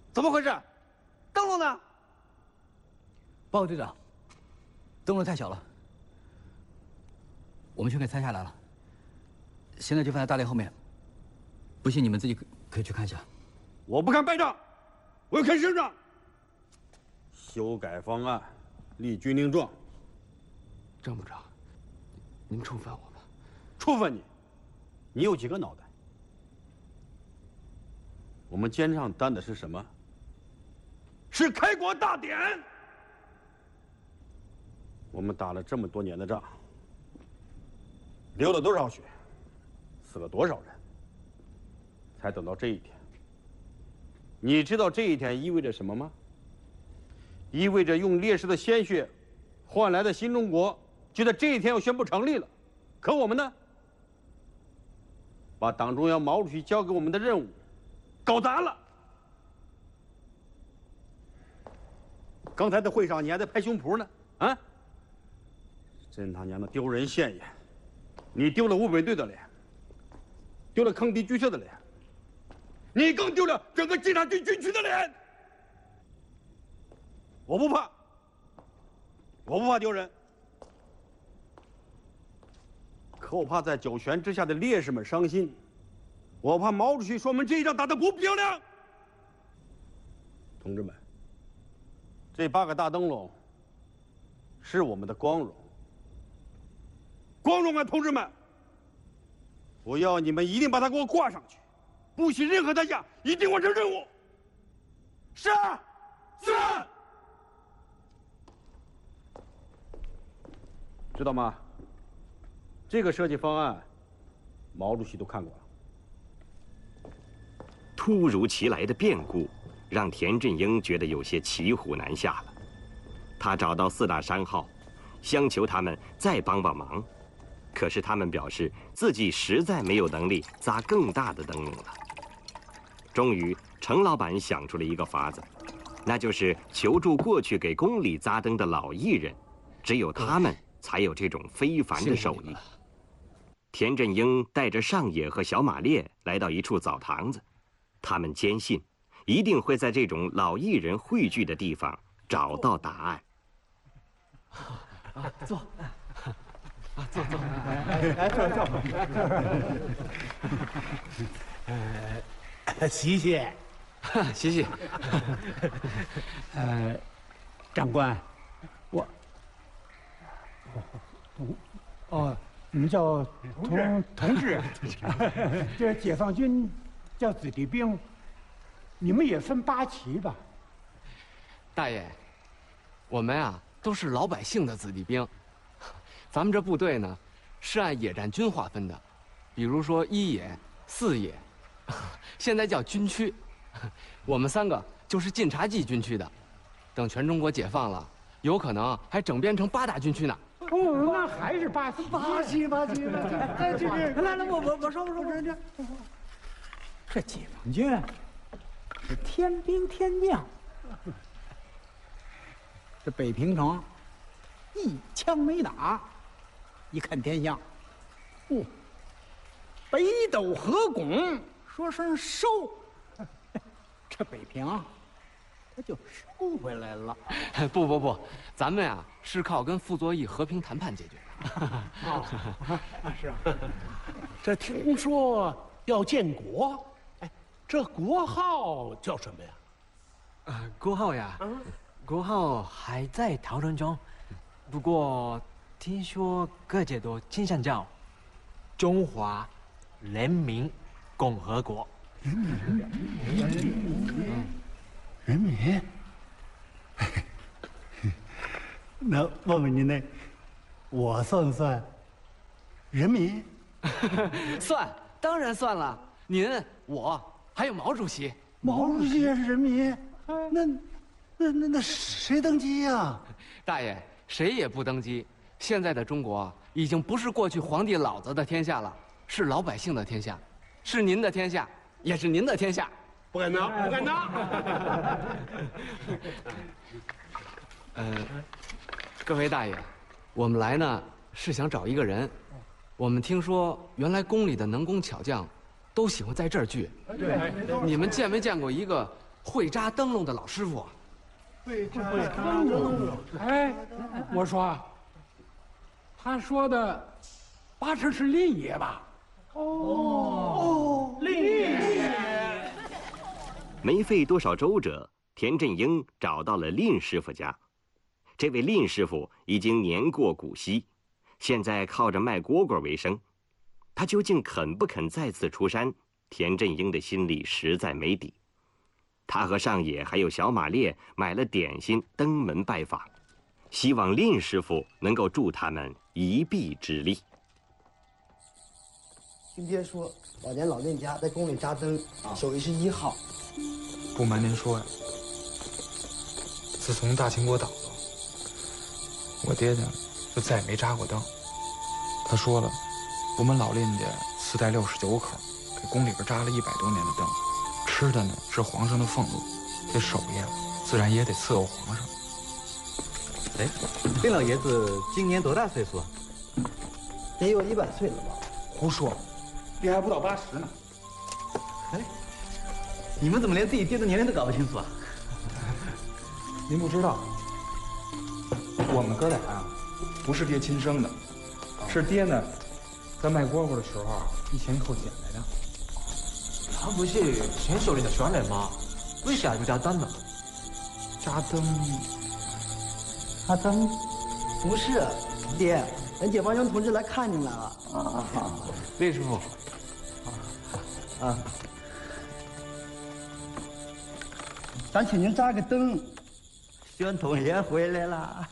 怎么回事？灯笼呢？ 报告队长，灯笼太小了，我们全给拆下来了，现在就放在大殿后面。不信你们自己可以去看一下。 我不看败仗，我要看胜仗。修改方案，立军令状。 张部长，您处分我吧。 处分你？你有几个脑袋？我们肩上担的是什么？是开国大典。我们打了这么多年的仗，流了多少血，死了多少人，才等到这一天。你知道这一天意味着什么吗？意味着用烈士的鲜血换来的新中国就在这一天要宣布成立了。可我们呢，把党中央毛主席交给我们的任务搞砸了。刚才在会上你还在拍胸脯呢，啊！真他娘的丢人现眼！你丢了五本队的脸，丢了坑敌剧社的脸，你更丢了整个警察局军区的脸。我不怕，我不怕丢人，可我怕在九泉之下的烈士们伤心，我怕毛主席说我们这一仗打得不漂亮。同志们，这8个大灯笼是我们的光荣。光荣啊，同志们！我要你们一定把它给我挂上去，不惜任何代价，一定完成任务。是，是。知道吗？这个设计方案，毛主席都看过了。 突如其来的变故让田振英觉得有些骑虎难下了。他找到4大商号，相求他们再帮帮忙。可是他们表示自己实在没有能力扎更大的灯笼了。终于，程老板想出了一个法子，那就是求助过去给宫里扎灯的老艺人，只有他们才有这种非凡的手艺。田振英带着上野和小马烈来到一处澡堂子，他们坚信一定会在这种老艺人汇聚的地方找到答案。 坐。坐。 来坐。洗洗， 洗洗。 长官，你们叫同志，这解放军叫子弟兵，你们也分8旗吧？ 大爷，我们啊都是老百姓的子弟兵。咱们这部队呢，是按野战军划分的，比如说1野、4野，现在叫军区。我们3个就是晋察冀军区的，等全中国解放了，有可能还整编成8大军区呢。 那还是8旗。 8旗。来，我说，这解放军是天兵天将，这北平城一枪没打。一看天象，北斗合拱，说声收，这北平他就收回来了。 不，咱们呀是靠跟傅作义和平谈判解决的。是啊， 这听说要建国，这国号叫什么呀？ 国号呀，国号还在讨论中，不过。听说各界都倾向叫中华人民共和国。 人民？那问问您呢，我算不算人民？ 算，当然算了。您、我还有毛主席。 毛主席也是人民？那谁登基呀？ 大爷，谁也不登基。现在的中国已经不是过去皇帝老子的天下了，是老百姓的天下，是您的天下，也是您的天下。 不敢当，不敢当。 各位大爷，我们来呢是想找一个人。我们听说原来宫里的能工巧匠都喜欢在这儿聚。对，你们见没见过一个会扎灯笼的老师傅。 哎，我说，他说的八成是林爷吧？林爷。 没费多少周折，田振英找到了蔺师傅家。这位蔺师傅已经年过古稀，现在靠着卖蝈蝈为生。他究竟肯不肯再次出山？田振英的心里实在没底。他和上野还有小马列买了点心，登门拜访，希望蔺师傅能够助他们一臂之力。 听爹说，早年老蔺家在宫里扎灯，手艺是1号。 不瞒您说呀，自从大清国倒了，我爹呢就再也没扎过灯。他说了，我们老蔺家4代69口，给宫里边扎了100多年的灯，吃的呢是皇上的俸禄，这手艺啊自然也得伺候皇上。 哎，蔺老爷子今年多大岁数啊？ 得有100岁了吧？ 胡说，你还不到80呢。 哎，你们怎么连自己爹的年龄都搞不清楚啊？ 您不知道，我们哥俩啊，不是爹亲生的，是爹呢，在卖蝈蝈的时候一前一后捡来的。 他不是前手里的选人吗？为啥不扎灯呢？ 扎灯？ 扎灯？不是，爹，人解放军同志来看你来了。 蔺师傅。 咱请您扎个灯。宣统爷回来了。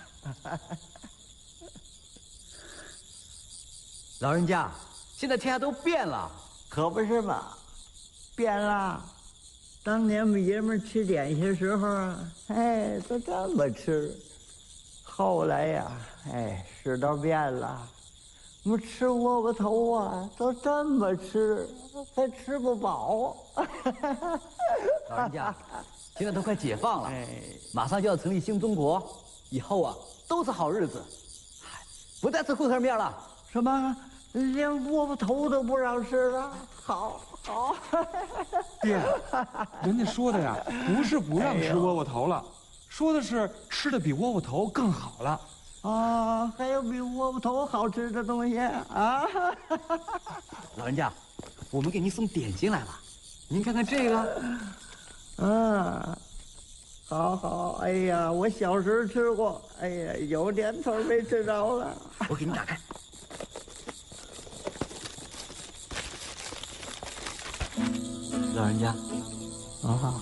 老人家，现在天下都变了， 可不是嘛，变了。当年们爷们吃点心时候，哎，都这么吃。后来呀，哎，世道变了，我们吃窝窝头啊，都这么吃，还吃不饱。 老人家，现在都快解放了，马上就要成立新中国，以后啊都是好日子，不再吃裤头面了。 什么？连窝窝头都不让吃了？好，好。 爹，人家说的呀，不是不让吃窝窝头了，说的是吃的比窝窝头更好了。 啊，还有比窝窝头好吃的东西啊！ 老人家，我们给您送点心来了，您看看这个。 啊，好好，哎呀，我小时候吃过，哎呀，有年头没吃着了。 我给你打开。老人家， 啊，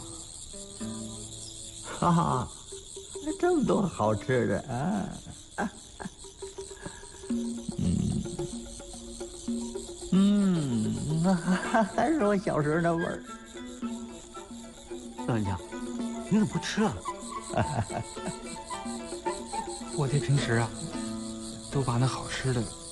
哈哈，这么多好吃的啊！还是我小时候那味儿。 老人家，你怎么不吃啊？ 我爹平时啊，都把那好吃的